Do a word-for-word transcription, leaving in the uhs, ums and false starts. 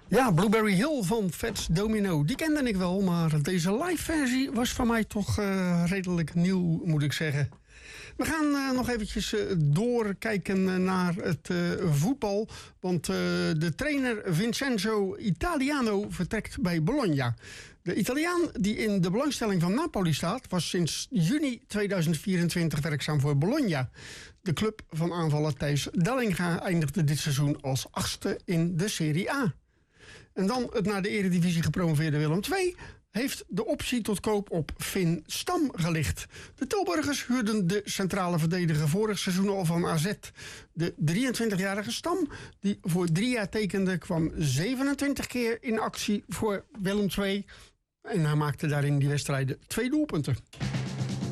Ja, Blueberry Hill van Fats Domino. Die kende ik wel, maar deze live versie was voor mij toch uh, redelijk nieuw, moet ik zeggen. We gaan uh, nog eventjes uh, doorkijken naar het uh, voetbal. Want uh, de trainer Vincenzo Italiano vertrekt bij Bologna. De Italiaan die in de belangstelling van Napoli staat, was sinds juni tweeduizend vierentwintig werkzaam voor Bologna. De club van aanvaller Thijs Dallinga eindigde dit seizoen als achtste in de Serie A. En dan het naar de Eredivisie gepromoveerde Willem twee heeft de optie tot koop op Finn Stam gelicht. De Tilburgers huurden de centrale verdediger vorig seizoen al van A Z. De drieëntwintigjarige Stam, die voor drie jaar tekende, kwam zevenentwintig keer in actie voor Willem twee. En hij maakte daarin die wedstrijden twee doelpunten.